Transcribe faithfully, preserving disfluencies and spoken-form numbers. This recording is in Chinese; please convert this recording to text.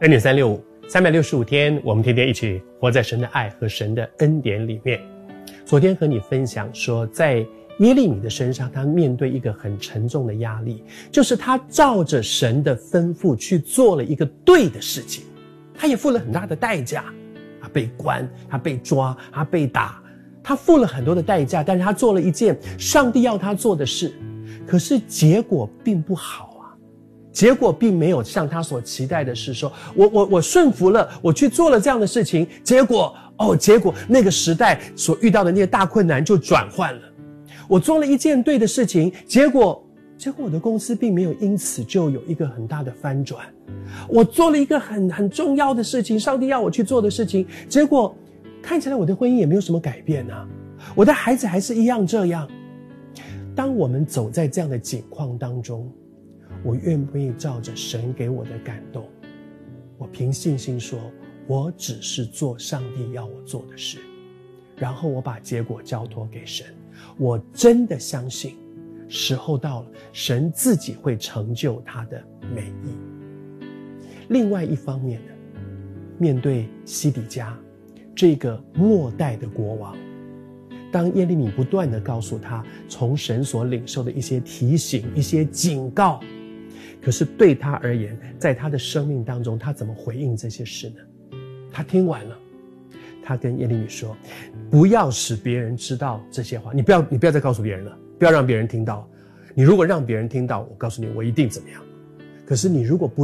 恩典三六五，三百六十五天，我们天天一起活在神的爱和神的恩典里面。昨天和你分享说，在耶利米的身上，他面对一个很沉重的压力，就是他照着神的吩咐去做了一个对的事情，他也付了很大的代价，他被关，他被抓，他被打，他付了很多的代价，但是他做了一件上帝要他做的事，可是结果并不好。结果并没有像他所期待的是说，我我我顺服了，我去做了这样的事情，结果哦，结果那个时代所遇到的那些大困难就转换了。我做了一件对的事情，结果结果我的公司并没有因此就有一个很大的翻转。我做了一个很很重要的事情，上帝要我去做的事情，结果看起来我的婚姻也没有什么改变啊，我的孩子还是一样这样。当我们走在这样的境况当中，我愿不愿意照着神给我的感动，我凭信心说，我只是做上帝要我做的事，然后我把结果交托给神。我真的相信时候到了，神自己会成就他的美意。另外一方面呢，面对西底家这个末代的国王，当耶利米不断地告诉他从神所领受的一些提醒，一些警告，可是对他而言，在他的生命当中，他怎么回应这些事呢？他听完了，他跟耶利米说，不要使别人知道这些话，你不要你不要再告诉别人了，不要让别人听到。你如果让别人听到，我告诉你，我一定怎么样。可是你如果不